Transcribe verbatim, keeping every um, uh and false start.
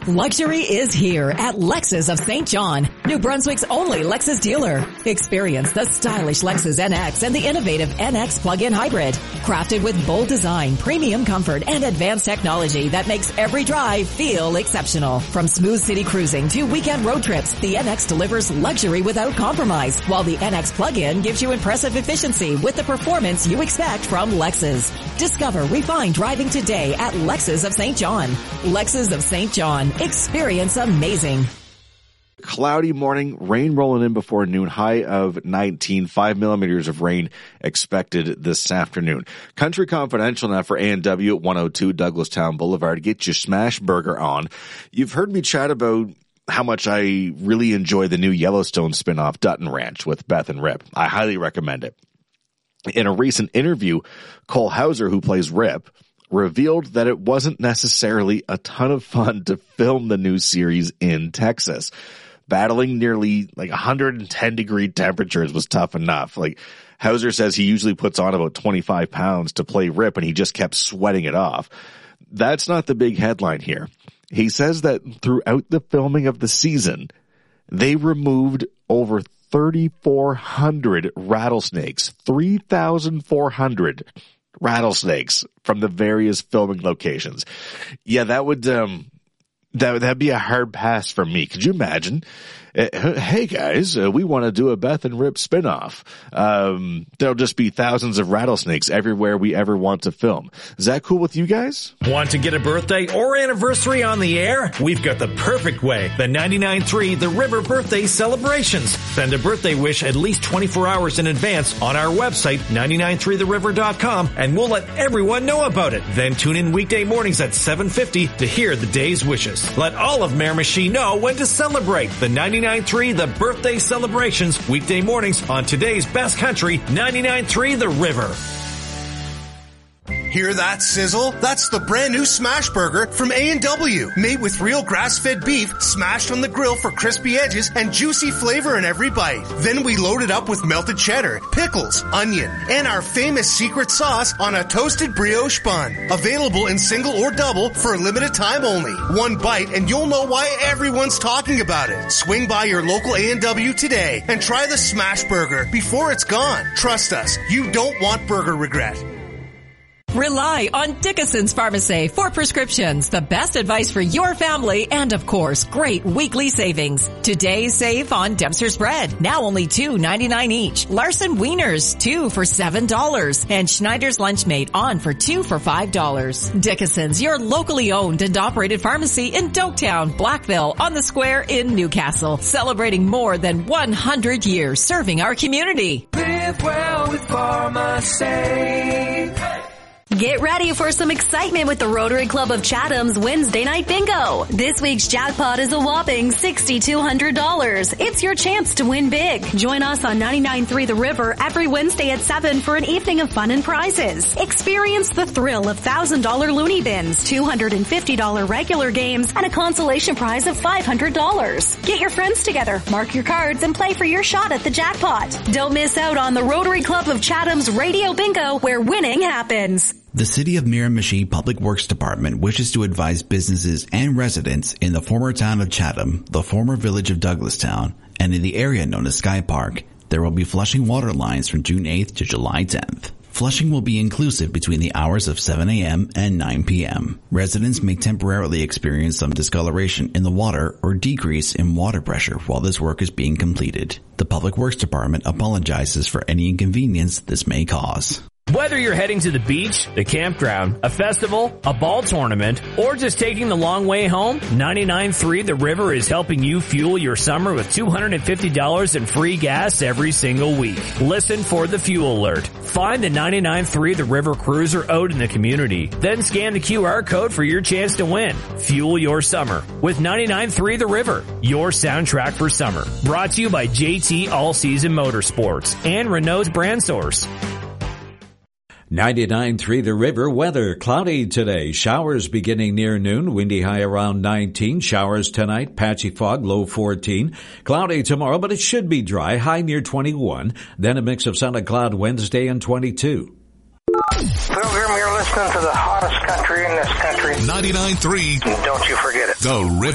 Luxury is here at Lexus of Saint John, New Brunswick's only Lexus dealer. Experience the stylish Lexus N X and the innovative N X plug-in hybrid. Crafted with bold design, premium comfort, and advanced technology that makes every drive feel exceptional. From smooth city cruising to weekend road trips, the N X delivers luxury without compromise, while the N X plug-in gives you impressive efficiency with the performance you expect from Lexus. Discover refined driving today at Lexus of Saint John. Lexus of Saint John. Experience amazing. Cloudy morning, rain rolling in before noon, high of nineteen, five millimeters of rain expected this afternoon. Country Confidential now for A and W at one oh two Douglastown Boulevard. Get your smash burger on. You've heard me chat about how much I really enjoy the new Yellowstone spinoff, Dutton Ranch, with Beth and Rip. I highly recommend it. In a recent interview, Cole Hauser, who plays Rip, revealed that it wasn't necessarily a ton of fun to film the new series in Texas. Battling nearly like one hundred ten degree temperatures was tough enough. Like Hauser says he usually puts on about twenty-five pounds to play Rip, and he just kept sweating it off. That's not the big headline here. He says that throughout the filming of the season, they removed over thirty-four hundred rattlesnakes, three thousand four hundred rattlesnakes from the various filming locations. Yeah, that would, um, that, that'd be a hard pass for me. Could you imagine? Uh, hey guys, uh, we want to do a Beth and Rip spinoff. Um, there'll just be thousands of rattlesnakes everywhere we ever want to film. Is that cool with you guys? Want to get a birthday or anniversary on the air? We've got the perfect way. The ninety-nine point three The River Birthday Celebrations. Send a birthday wish at least twenty-four hours in advance on our website, nine nine three the river dot com, and we'll let everyone know about it. Then tune in weekday mornings at seven fifty to hear the day's wishes. Let all of Miramichi know when to celebrate the ninety-nine point three The Birthday Celebrations, weekday mornings on today's best country, ninety-nine point three The River. Hear that sizzle? That's the brand new Smash Burger from A and W. Made with real grass-fed beef, smashed on the grill for crispy edges and juicy flavor in every bite. Then we load it up with melted cheddar, pickles, onion, and our famous secret sauce on a toasted brioche bun. Available in single or double for a limited time only. One bite and you'll know why everyone's talking about it. Swing by your local A and W today and try the Smash Burger before it's gone. Trust us, you don't want burger regret. Rely on Dickinson's Pharmacy for prescriptions, the best advice for your family, and of course, great weekly savings. Today, save on Dempster's bread, now only two ninety-nine each. Larson Wieners, two for seven dollars. And Schneider's Lunchmate on for two for five dollars. Dickinson's, your locally owned and operated pharmacy in Doketown, Blackville, on the Square in Newcastle. Celebrating more than one hundred years serving our community. Live well with Pharmacy. Get ready for some excitement with the Rotary Club of Chatham's Wednesday Night Bingo. This week's jackpot is a whopping six thousand two hundred dollars. It's your chance to win big. Join us on ninety-nine point three The River every Wednesday at seven for an evening of fun and prizes. Experience the thrill of one thousand dollars loony bins, two hundred fifty dollars regular games, and a consolation prize of five hundred dollars. Get your friends together, mark your cards, and play for your shot at the jackpot. Don't miss out on the Rotary Club of Chatham's Radio Bingo, where winning happens. The City of Miramichi Public Works Department wishes to advise businesses and residents in the former town of Chatham, the former village of Douglastown, and in the area known as Sky Park, there will be flushing water lines from June eighth to July tenth. Flushing will be inclusive between the hours of seven a.m. and nine p.m. Residents may temporarily experience some discoloration in the water or decrease in water pressure while this work is being completed. The Public Works Department apologizes for any inconvenience this may cause. Whether you're heading to the beach, the campground, a festival, a ball tournament, or just taking the long way home, ninety-nine point three The River is helping you fuel your summer with two hundred fifty dollars in free gas every single week. Listen for the fuel alert. Find the ninety-nine point three The River cruiser out in the community. Then scan the Q R code for your chance to win. Fuel your summer with ninety-nine point three The River, your soundtrack for summer. Brought to you by J T All Season Motorsports and Renault's Brand Source. ninety-nine point three The River weather. Cloudy today. Showers beginning near noon. Windy high around nineteen. Showers tonight. Patchy fog, low fourteen. Cloudy tomorrow, but it should be dry. High near twenty-one. Then a mix of sun and cloud Wednesday and twenty-two. Pilgrim, you're listening to the hottest country in this country. ninety-nine point three. Don't you forget it. The River.